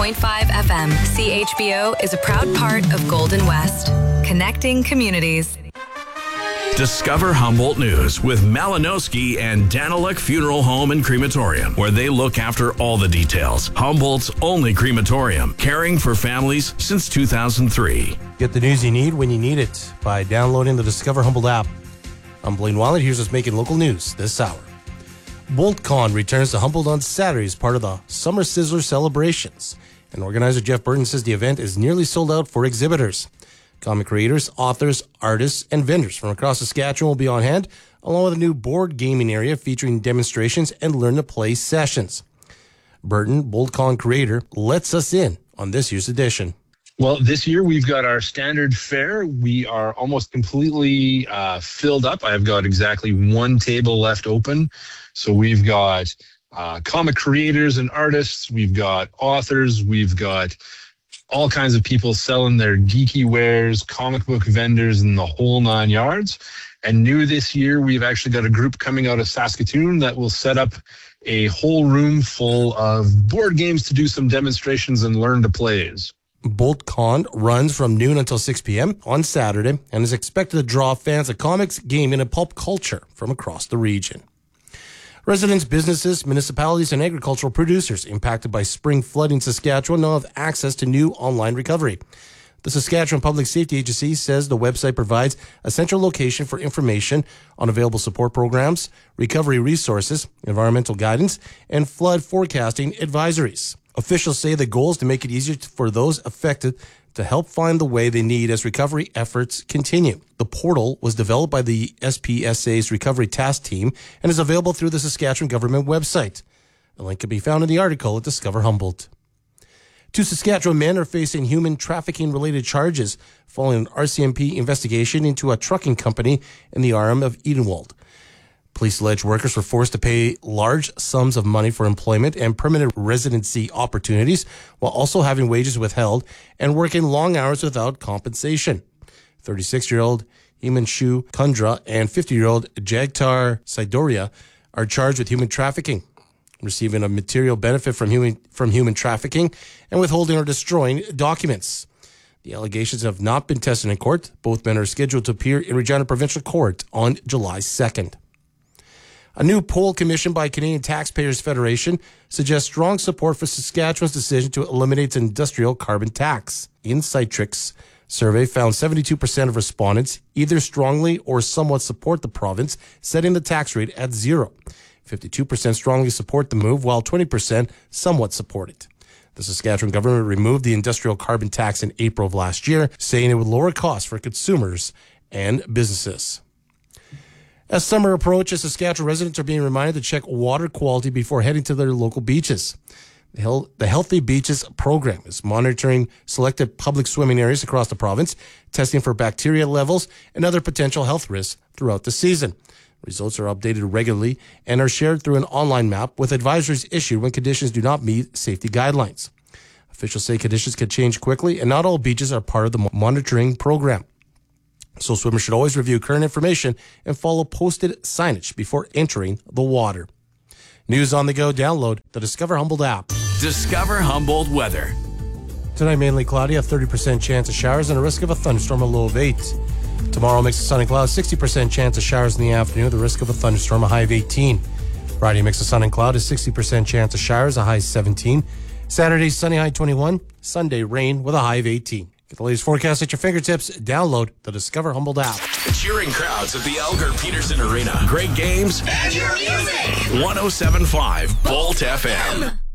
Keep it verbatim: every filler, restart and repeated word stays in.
point five F M. C H B O is a proud part of Golden West, connecting communities. Discover Humboldt News with Malinowski and Daniluk Funeral Home and Crematorium, where they look after all the details. Humboldt's only crematorium, caring for families since two thousand three. Get the news you need when you need it by downloading the Discover Humboldt app. I'm Blaine Wallet. Here's what's making local news this hour. BoltCon returns to Humboldt on Saturday as part of the Summer Sizzler celebrations. And organizer Jeff Burton says the event is nearly sold out for exhibitors. Comic creators, authors, artists, and vendors from across Saskatchewan will be on hand, along with a new board gaming area featuring demonstrations and learn-to-play sessions. Burton, BoltCon creator, lets us in on this year's edition. Well, this year we've got our standard fare. We are almost completely uh, filled up. I've got exactly one table left open. So we've got uh, comic creators and artists. We've got authors. We've got all kinds of people selling their geeky wares, comic book vendors, and the whole nine yards. And new this year, we've actually got a group coming out of Saskatoon that will set up a whole room full of board games to do some demonstrations and learn to plays. BoltCon runs from noon until six p.m. on Saturday and is expected to draw fans of comics, gaming, and pulp culture from across the region. Residents, businesses, municipalities, and agricultural producers impacted by spring flooding in Saskatchewan now have access to new online recovery. The Saskatchewan Public Safety Agency says the website provides a central location for information on available support programs, recovery resources, environmental guidance, and flood forecasting advisories. Officials say the goal is to make it easier for those affected to help find the way they need as recovery efforts continue. The portal was developed by the S P S A's Recovery Task Team and is available through the Saskatchewan government website. The link can be found in the article at Discover Humboldt. Two Saskatchewan men are facing human trafficking-related charges following an R C M P investigation into a trucking company in the R M of Edenwald. Police allege workers were forced to pay large sums of money for employment and permanent residency opportunities while also having wages withheld and working long hours without compensation. thirty-six-year-old Himanshu Kundra and fifty-year-old Jagtar Sidoria are charged with human trafficking, receiving a material benefit from human, from human trafficking, and withholding or destroying documents. The allegations have not been tested in court. Both men are scheduled to appear in Regina Provincial Court on July second. A new poll commissioned by Canadian Taxpayers Federation suggests strong support for Saskatchewan's decision to eliminate its industrial carbon tax. Insightrix survey found seventy-two percent of respondents either strongly or somewhat support the province setting the tax rate at zero. fifty-two percent strongly support the move, while twenty percent somewhat support it. The Saskatchewan government removed the industrial carbon tax in April of last year, saying it would lower costs for consumers and businesses. As summer approaches, Saskatchewan residents are being reminded to check water quality before heading to their local beaches. The, Hel- the Healthy Beaches program is monitoring selected public swimming areas across the province, testing for bacteria levels and other potential health risks throughout the season. Results are updated regularly and are shared through an online map with advisories issued when conditions do not meet safety guidelines. Officials say conditions can change quickly and not all beaches are part of the monitoring program. So swimmers should always review current information and follow posted signage before entering the water. News on the go. Download the Discover Humboldt app. Discover Humboldt weather. Tonight, mainly cloudy, a thirty percent chance of showers and a risk of a thunderstorm, a low of eight. Tomorrow, mix of sun and clouds, sixty percent chance of showers in the afternoon, the risk of a thunderstorm, a high of eighteen. Friday, mix of sun and cloud, is sixty percent chance of showers, a high of seventeen. Saturday, sunny, high twenty-one. Sunday, rain with a high of eighteen. Get the latest forecast at your fingertips. Download the Discover Humboldt app. Cheering crowds at the Elgar Peterson Arena. Great games. And your music. one oh seven point five Bolt F M.